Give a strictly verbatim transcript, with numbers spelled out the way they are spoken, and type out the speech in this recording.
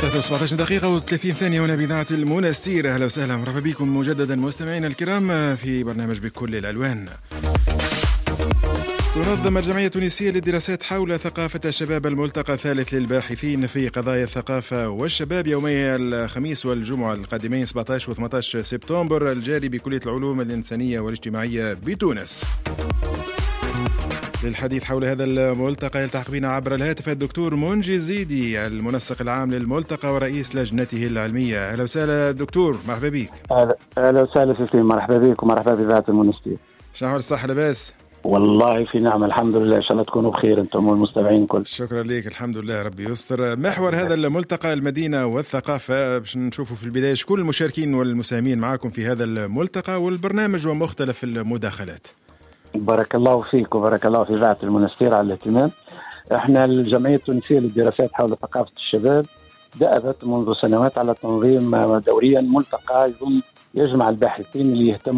سبعة عشر دقيقة وثلاثين ثانية هنا بإذاعة المنستير. أهلا وسهلا مرحبا بكم مجددا مستمعينا الكرام في برنامج بكل الألوان. تنظم الجمعية التونسية للدراسات حول ثقافة الشباب الملتقى الثالث للباحثين في قضايا الثقافة والشباب يومي الخميس والجمعة القادمين سبعة عشر و ثمانية عشر سبتمبر الجاري بكلية العلوم الإنسانية والاجتماعية بتونس. للحديث حول هذا الملتقى يلتحق بنا عبر الهاتف الدكتور منجي الزيدي المنسق العام للملتقى ورئيس لجنته العلمية. أهلا وسهلا دكتور، مرحبا بك. أهلا وسهلا سيدي، مرحبا بك ومرحبا بذات المنستير. شنو أحوال الصحة، لاباس؟ والله في نعمة الحمد لله، إن شاء الله تكونوا بخير أنتم والمستمعين كل. شكرا لك، الحمد لله ربي يستر. محور هذا الملتقى المدينة والثقافة، باش نشوفوا في البداية شكون المشاركين والمساهمين معكم في هذا الملتقى والبرنامج ومختلف المداخلات. بارك الله فيك وبارك الله في إذاعة المنستير على الاهتمام. احنا الجمعية التونسية للدراسات حول ثقافة الشباب دأبت منذ سنوات على تنظيم دوريا ملتقى يجمع الباحثين اللي يهتموا